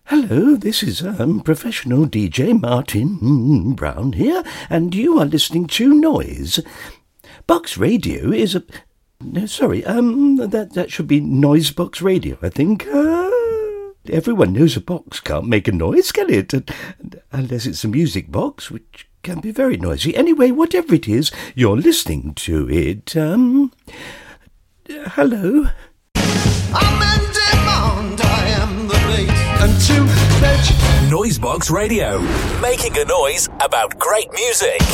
Hello, this is professional DJ Martin Brown here, and you are listening to Noise. Box Radio is a... No, sorry, that should be Noise Box Radio, I think. Everyone knows a box can't make a noise, can it? Unless it's a music box, which can be very noisy. Anyway, whatever it is, you're listening to it. Hello? I'm in demand, I am the bait, and to fetch Noisebox Radio, making a noise about great music.